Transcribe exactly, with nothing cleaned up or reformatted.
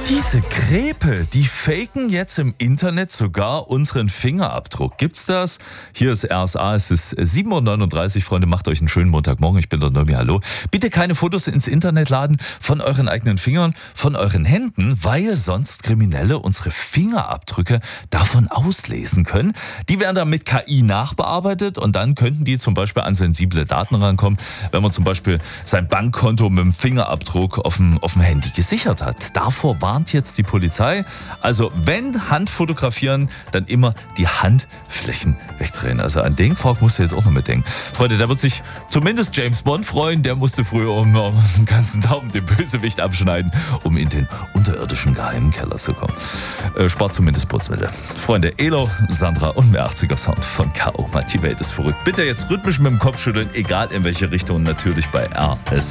Diese Krepe, die faken jetzt im Internet sogar unseren Fingerabdruck. Gibt's das? Hier ist R S A, es ist sieben Uhr neununddreißig, Freunde, macht euch einen schönen Montagmorgen. Ich bin der Nomi, hallo. Bitte keine Fotos ins Internet laden von euren eigenen Fingern, von euren Händen, weil sonst Kriminelle unsere Fingerabdrücke davon auslesen können. Die werden dann mit K I nachbearbeitet und dann könnten die zum Beispiel an sensible Daten rankommen, wenn man zum Beispiel sein Bankkonto mit dem Fingerabdruck auf dem, auf dem Handy gesichert hat. Davor warnt jetzt die Polizei. Also wenn Hand fotografieren, dann immer die Handflächen wegdrehen. Also an den Quark musst du jetzt auch noch mitdenken. Freunde, da wird sich zumindest James Bond freuen. Der musste früher um den ganzen Daumen den Bösewicht abschneiden, um in den unterirdischen geheimen Keller zu kommen. Äh, spart zumindest Putzmittel. Freunde, Elo, Sandra und mehr achtziger Sound von K O. Die Welt ist verrückt. Bitte jetzt rhythmisch mit dem Kopf schütteln, egal in welche Richtung, natürlich bei R S